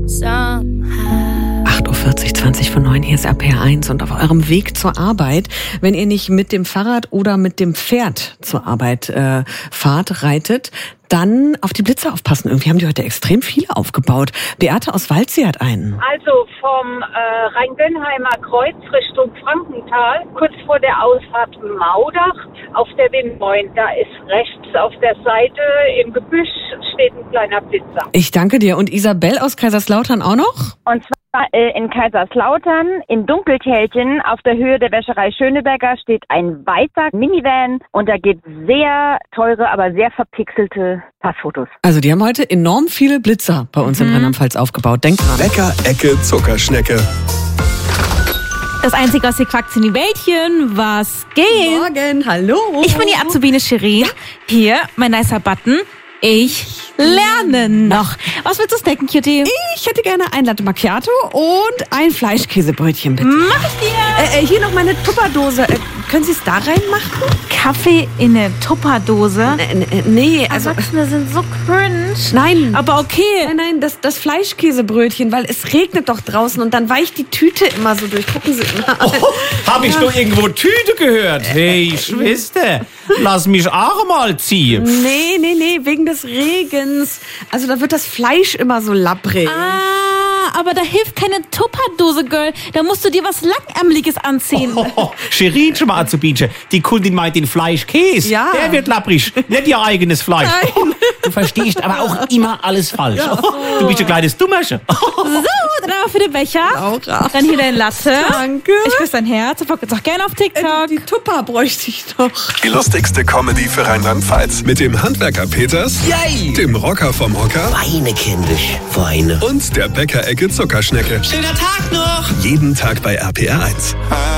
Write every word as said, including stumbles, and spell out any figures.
acht Uhr vierzig, zwanzig vor neun, hier ist R P R eins und auf eurem Weg zur Arbeit, wenn ihr nicht mit dem Fahrrad oder mit dem Pferd zur Arbeit äh, fahrt, reitet, dann auf die Blitze aufpassen. Irgendwie haben die heute extrem viele aufgebaut. Beate aus Waldsee hat einen. Also vom äh, Rhein-Dönheimer Kreuz Richtung Frankenthal, kurz vor der Ausfahrt Maudach auf der Windmoin. Da ist rechts auf der Seite im Gebüsch steht ein kleiner Blitzer. Ich danke dir. Und Isabel aus Kaiserslautern auch noch? Und zwar äh, in Kaiserslautern, in Dunkelkälchen, auf der Höhe der Wäscherei Schöneberger, steht ein weißer Minivan und da gibt sehr teure, aber sehr verpixelte Passfotos. Also die haben heute enorm viele Blitzer bei uns mhm. in Rheinland-Pfalz aufgebaut. Denk dran. Bäcker, Ecke, Zuckerschnecke. Das Einzige aus hier quackt's in die Wäldchen. Was geht? Morgen, hallo. Ich bin die Azubine Shirin. Hier, mein nicer Button. Ich lerne noch. Was willst du snacken, Cutie? Ich hätte gerne ein Latte Macchiato und ein Fleischkäsebrötchen, bitte. Mach ich dir. Äh, äh, hier noch meine Tupperdose. Äh, können Sie es da reinmachen? Kaffee in eine Tupperdose? N n nee, also... Erwachsene sind so cringe. Nein. Aber okay. Nein, nein, das, das Fleischkäsebrötchen, weil es regnet doch draußen und dann weicht die Tüte immer so durch. Gucken Sie mal. Oh, hab ich doch irgendwo Tüte gehört? Hey, Schwester, lass mich auch mal ziehen. Nee, nee, nee, wegen des Regens. Also da wird das Fleisch immer so labbrig. Ah, aber da hilft keine Tupperdose, Girl. Da musst du dir was Langärmeliges anziehen. Oh, oh, Shirin, schon mal Azubine. Die Kundin meint den Fleischkäse. Ja. Der wird labbrig, nicht ihr eigenes Fleisch. Nein. Oh, du verstehst aber auch immer alles falsch. Ja, so. Oh, du bist ein kleines Dummerchen. So, dann aber für den Becher. Laura. Dann hier dein Latte. Danke. Ich küsse dein Herz. Folgt uns auch gerne auf TikTok. Äh, die Tupper bräuchte ich noch. Die lustigste Comedy für Rheinland-Pfalz. Mit dem Handwerker Peters, Yay. dem Rocker vom Hocker Weine, kindisch, Weine. und der Bäcker-Ecke Zuckerschnecke. Schöner Tag noch. Jeden Tag bei R P R eins.